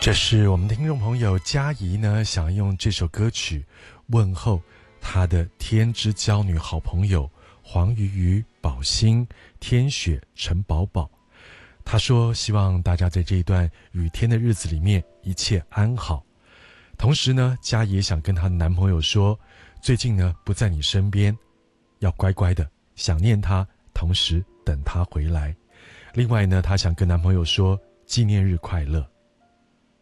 这是我们的听众朋友嘉怡呢，想用这首歌曲问候她的天之娇女好朋友黄鱼鱼、宝星、天雪、陈宝宝。她说希望大家在这一段雨天的日子里面一切安好。同时呢，嘉怡也想跟她的男朋友说，最近呢不在你身边，要乖乖的想念他，同时等他回来。另外呢，她想跟男朋友说纪念日快乐。